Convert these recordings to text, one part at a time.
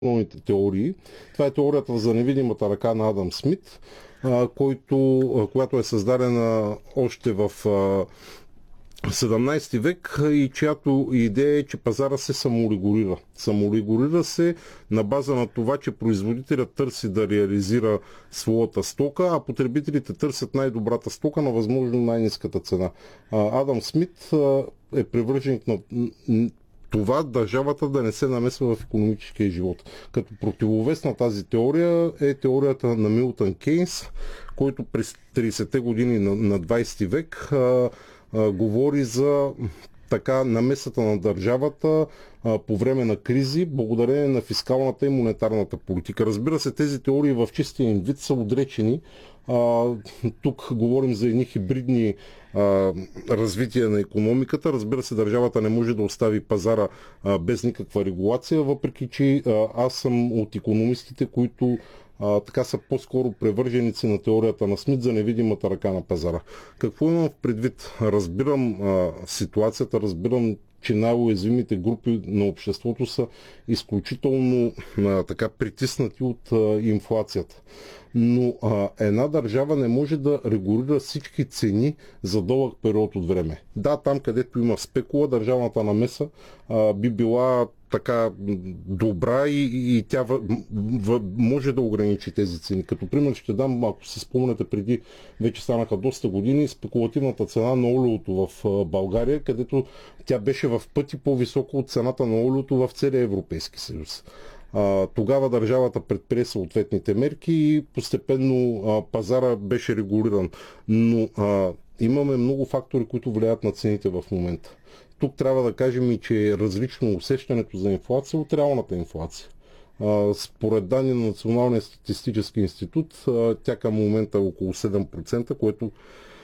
основните теории. Това е теорията за невидимата ръка на Адам Смит, която е създадена още в 17 век и чиято идея е, че пазара се саморегулира. Саморегулира се на база на това, че производителят търси да реализира своята стока, а потребителите търсят най-добрата стока на възможно най-ниската цена. Адам Смит е привърженик на това държавата да не се намесва в икономическия живот. Като противовес на тази теория е теорията на Милтън Кейнс, който през 30-те години на 20 век говори за така намесата на държавата по време на кризи, благодарение на фискалната и монетарната политика. Разбира се, тези теории в чистия им вид са отречени. Тук говорим за едни хибридни развития на икономиката. Разбира се, държавата не може да остави пазара без никаква регулация, въпреки че аз съм от икономистите, които така са по-скоро привърженици на теорията на Смит за невидимата ръка на пазара. Какво имам в предвид? Разбирам ситуацията, разбирам, че най-уязвимите групи на обществото са изключително така притиснати от инфлацията. Но една държава не може да регулира всички цени за дълъг период от време. Да, там където има спекула, държавната намеса би била така добра и тя може да ограничи тези цени. Като пример ще дам, ако се спомняте, преди вече станаха доста години, спекулативната цена на олиото в България, където тя беше в пъти по-висока от цената на олиото в целия Европейски съюз. Тогава държавата предприе съответните мерки и постепенно пазара беше регулиран. Но имаме много фактори, които влияят на цените в момента. Тук трябва да кажем и, че е различно усещането за инфлация от реалната инфлация. Според данни на Националния статистически институт, тя към момента е около 7%, което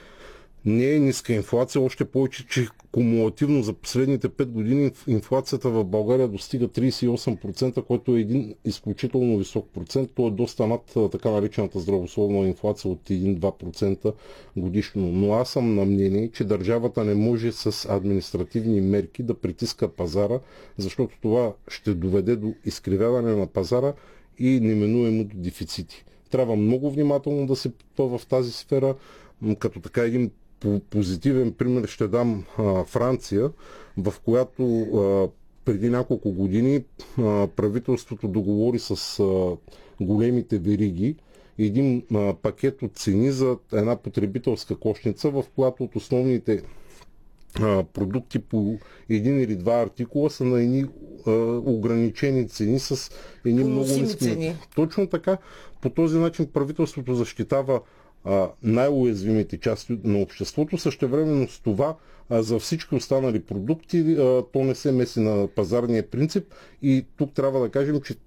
не е ниска инфлация, още повече, че кумулативно за последните 5 години инфлацията в България достига 38%, който е един изключително висок процент. То е доста над така наречената здравословна инфлация от 1-2% годишно. Но аз съм на мнение, че държавата не може с административни мерки да притиска пазара, защото това ще доведе до изкривяване на пазара и неминуемо до дефицити. Трябва много внимателно да се пипа в тази сфера, като така един позитивен пример ще дам Франция, в която преди няколко години правителството договори с големите вериги един пакет от цени за една потребителска кошница, в която от основните продукти по един или два артикула са на едни ограничени цени с едни много ниски цени. Точно така. По този начин правителството защитава най-уязвимите части на обществото. Същевременно с това за всички останали продукти то не се меси на пазарния принцип и тук трябва да кажем, че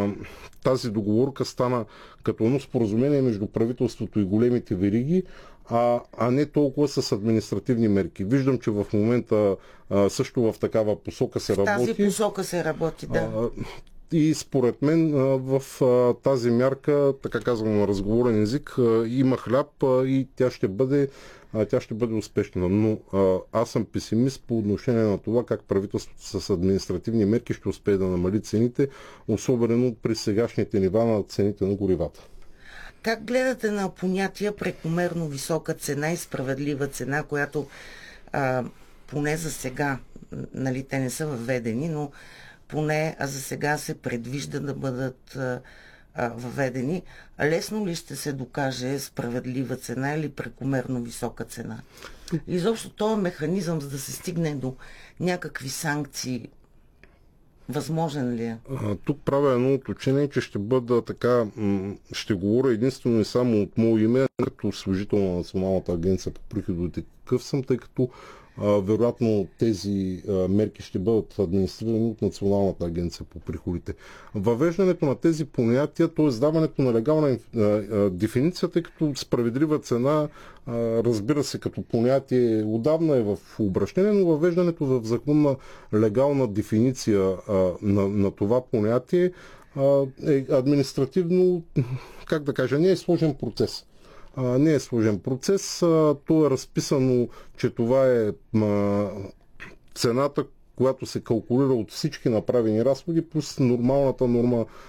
тази договорка стана като едно споразумение между правителството и големите вериги, а не толкова с административни мерки. Виждам, че в момента също в такава посока се работи. Тази посока се работи, да. И според мен в тази мярка, така казвам на разговорен език, има хляб и тя ще бъде успешна. Но аз съм песимист по отношение на това как правителството с административни мерки ще успее да намали цените, особено при сегашните нива на цените на горивата. Как гледате на понятия прекомерно висока цена и справедлива цена, която поне за сега, нали, те не са въведени, но поне за сега се предвижда да бъдат въведени. Лесно ли ще се докаже справедлива цена или прекомерно висока цена? Изобщо този механизъм, за да се стигне до някакви санкции, възможен ли е? Тук правя едно уточнение, че ще бъда така, ще говоря единствено и само от мое име, като служител на Националната агенция по приходите. Какъв съм, тъй като вероятно тези мерки ще бъдат администрирани от Националната агенция по приходите. Въвеждането на тези понятия, т.е. даването на легална дефиниция, тъй като справедлива цена, разбира се, като понятие отдавна е в обращение, но въвеждането в закон на легална дефиниция на това понятие е административно, как да кажа, не е сложен процес. Не е сложен процес. То е разписано, че това е цената, която се калкулира от всички направени разходи, плюс нормалната норма